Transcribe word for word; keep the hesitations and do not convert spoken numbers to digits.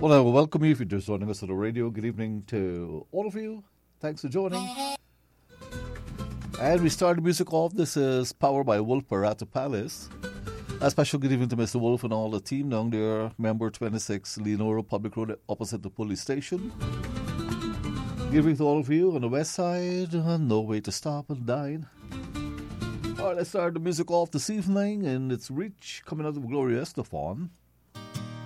Well, I will welcome you if you're just joining us on the radio. Good evening to all of you. Thanks for joining. And we start the music off. This is Power by Wolf Parata Palace. A special good evening to Mister Wolf and all the team down there. Member twenty-six, Leonora Public Road, opposite the police station. Good evening to all of you on the west side. No way to stop and dine. All right, let's start the music off this evening. And it's Reach coming out of Gloria Estefan.